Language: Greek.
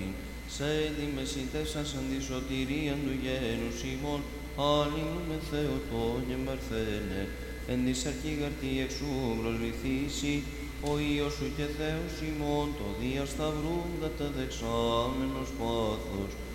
αυτήν. Σε δημεσιτεύσας αν τη σωτηρίαν του γένους ημών, άλλην με Θεοτόν και μαρθένε, εν της αρχηγαρτή εξού προσληθήσει, ο Υιός σου και Θεός ημών, το διασταυρούν καταδεξάμενος πάθος,